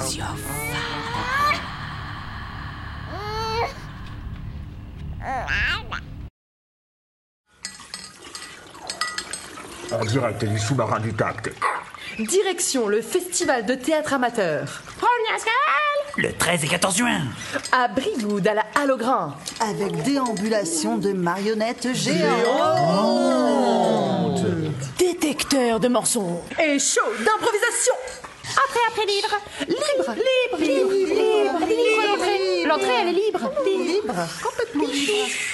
En direct du sous-marin du TACT. Direction le festival de théâtre amateur. Le 13 et 14 juin. À Briwood, à la Halle au Grand. Avec déambulation de marionnettes géantes. Détecteur de mensonges. Et show d'improvisation. Après, libre. Libre. L'entrée, elle est libre. Libre, complètement libre.